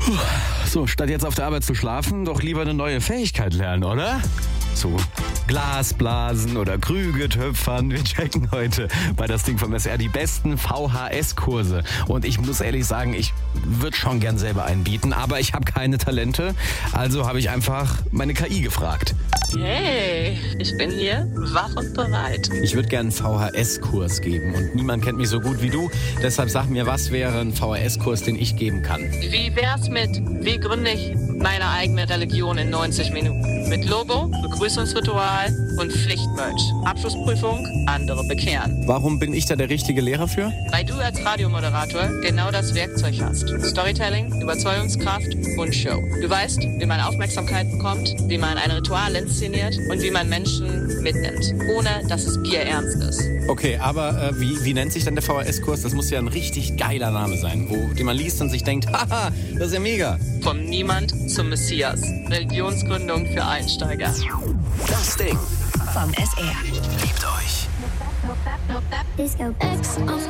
So, statt jetzt auf der Arbeit zu schlafen, doch lieber eine neue Fähigkeit lernen, oder? So Glasblasen oder Krüge töpfern. Wir checken heute bei das Ding vom SR die besten VHS-Kurse. Und ich muss ehrlich sagen, ich würde schon gern selber einen bieten, aber ich habe keine Talente. Also habe ich einfach meine KI gefragt. Hey, ich bin hier, wach und bereit. Ich würde gerne einen VHS-Kurs geben und niemand kennt mich so gut wie du. Deshalb sag mir, was wäre ein VHS-Kurs, den ich geben kann? Wie wär's mit, wie gründe ich meine eigene Religion in 90 Minuten? Mit Logo, Begrüßungsritual und Pflichtmerch. Abschlussprüfung, andere bekehren. Warum bin ich da der richtige Lehrer für? Weil du als Radiomoderator genau das Werkzeug hast. Storytelling, Überzeugungskraft und Show. Du weißt, wie man Aufmerksamkeit bekommt, wie man ein Ritual inszeniert und wie man Menschen mitnimmt, ohne dass es bierernst ist. Okay, aber wie nennt sich dann der VHS-Kurs? Das muss ja ein richtig geiler Name sein, den man liest und sich denkt, haha, das ist ja mega. Vom Niemand zum Messias. Religionsgründung für Einsteiger. Das Ding vom SR. liebt euch. Disco X on